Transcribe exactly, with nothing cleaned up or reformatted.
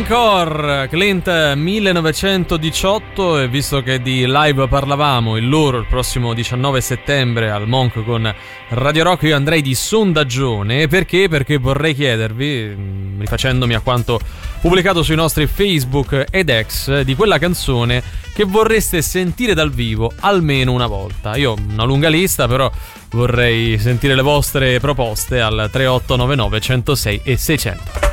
Encore, Clint millenovecentodiciotto, e visto che di live parlavamo, il loro il prossimo diciannove settembre al Monk con Radio Rock, io andrei di sondaggione. Perché? Perché vorrei chiedervi, rifacendomi a quanto pubblicato sui nostri Facebook ed ex, di quella canzone che vorreste sentire dal vivo almeno una volta. Io ho una lunga lista, però vorrei sentire le vostre proposte al tre otto nove nove, centosei e seicento.